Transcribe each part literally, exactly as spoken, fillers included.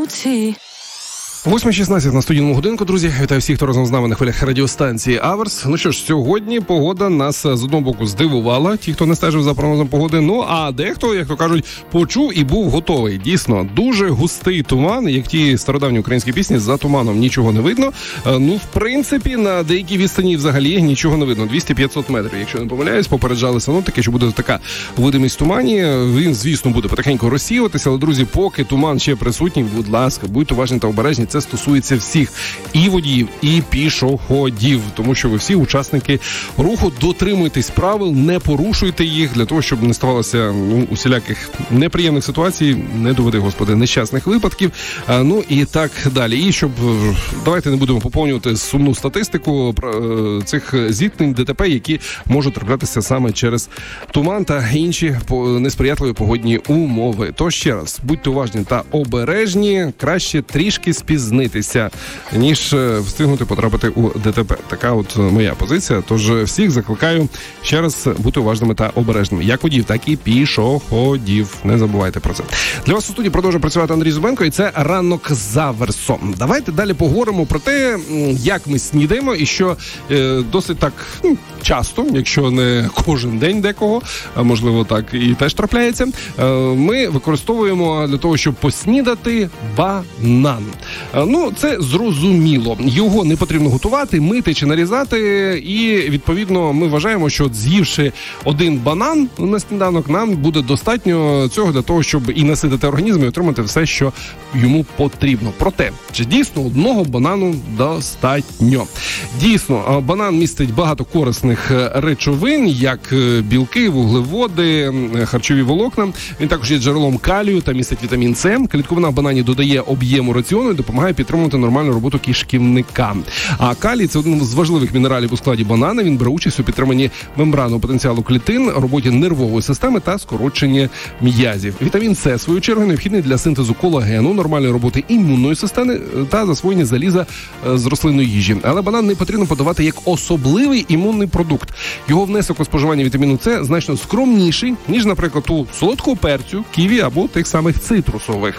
guilty. восьма шістнадцять на студійному годинку, друзі. Вітаю всіх, хто разом з нами на хвилях радіостанції Аверс. Ну що ж, сьогодні погода нас з одного боку здивувала, ті, хто не стежив за прогнозом погоди, ну а дехто, як то кажуть, почув і був готовий. Дійсно, дуже густий туман, як ті стародавні українські пісні, за туманом нічого не видно. Ну, в принципі, на деякій відстані взагалі нічого не видно. двісті-п'ятсот метрів, якщо не помиляюсь, попереджали синоптики, що буде така видимість в тумані. Він, звісно, буде потихеньку розсіюватися, але, друзі, поки туман ще присутній, будь ласка, будьте уважні та обережні. Це стосується всіх і водіїв, і пішоходів, тому що ви всі учасники руху, дотримуйтесь правил, не порушуйте їх, для того, щоб не ставалося ну, усіляких неприємних ситуацій, не доведи, Господи, нещасних випадків, а, ну і так далі. І щоб, давайте не будемо поповнювати сумну статистику про цих зіткнень, ДТП, які можуть траплятися саме через туман та інші несприятливі погодні умови. Тож ще раз, будьте уважні та обережні, краще трішки спізнитися, ніж встигнути потрапити у ДТП. Така от моя позиція. Тож всіх закликаю ще раз бути уважними та обережними. Як водіїв, так і пішоходів. Не забувайте про це. Для вас у студії продовжує працювати Андрій Зубенко, і це «Ранок з Аверсом». Давайте далі поговоримо про те, як ми снідаємо, і що е, досить так ну, часто, якщо не кожен день декого, а можливо так і теж трапляється, е, ми використовуємо для того, щоб поснідати банан. Ну, це зрозуміло. Його не потрібно готувати, мити чи нарізати, і, відповідно, ми вважаємо, що з'ївши один банан на сніданок, нам буде достатньо цього для того, щоб і наситити організм, і отримати все, що йому потрібно. Проте, чи дійсно одного банану достатньо? Дійсно, банан містить багато корисних речовин, як білки, вуглеводи, харчові волокна. Він також є джерелом калію та містить вітамін С. Клітковина в банані додає об'єму раціону і допомагає підтримувати нормальну роботу кишківника. А калій – це один з важливих мінералів у складі банана. Він бере участь у підтриманні мембранного потенціалу клітин, роботі нервової системи та скороченні м'язів. Вітамін С, в свою чергу, необхідний для синтезу колагену, нормальної роботи імунної системи та засвоєння заліза з рослинної їжі. Але банан не потрібно подавати як особливий імунний продукт. Його внесок у споживання вітаміну С значно скромніший, ніж, наприклад, у солодкого перцю, ківі або тих самих цитрусових.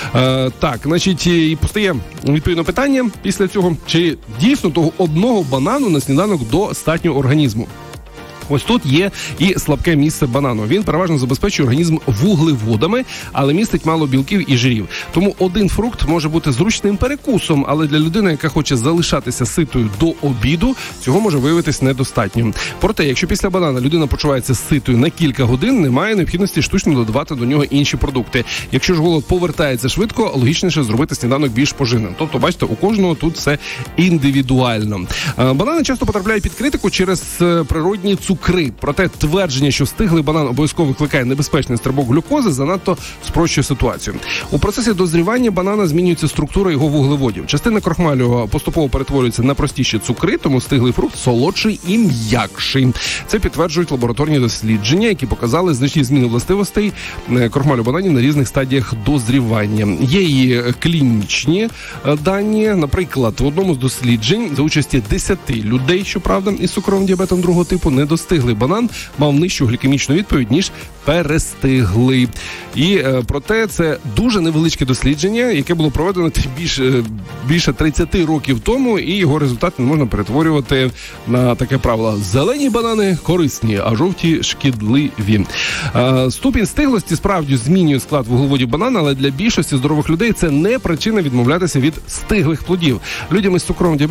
Е, так, значить, і постає відповідно питання після цього, чи дійсно того одного банану на сніданок достатньо організму. Ось тут є і слабке місце банану. Він переважно забезпечує організм вуглеводами, але містить мало білків і жирів. Тому один фрукт може бути зручним перекусом, але для людини, яка хоче залишатися ситою до обіду, цього може виявитись недостатньо. Проте, якщо після банана людина почувається ситою на кілька годин, немає необхідності штучно додавати до нього інші продукти. Якщо ж голод повертається швидко, логічніше зробити сніданок більш поживним. Тобто, бачите, у кожного тут все індивідуально. Банани часто потрапляють під критику через природні цукри. Цукри. Проте твердження, що стиглий банан обов'язково викликає небезпечний стрибок глюкози, занадто спрощує ситуацію. У процесі дозрівання банана змінюється структура його вуглеводів. Частина крохмалю поступово перетворюється на простіші цукри, тому стиглий фрукт солодший і м'якший. Це підтверджують лабораторні дослідження, які показали значні зміни властивостей крохмалю бананів на різних стадіях дозрівання. Є і клінічні дані. Наприклад, в одному з досліджень за участі десяти людей, щоправда, із цукровим діабетом другого типу, не достиглий банан мав нижчу глікемічну відповідь, ніж перестиглий. І е, проте це дуже невеличке дослідження, яке було проведено більше, більше тридцять років тому, і його результати не можна перетворювати на таке правило. Зелені банани корисні, а жовті шкідливі. Е, ступінь стиглості справді змінює склад вуглеводів банана, але для більшості здорових людей це не причина відмовлятися від стиглих плодів. Людям із цукровим діабетом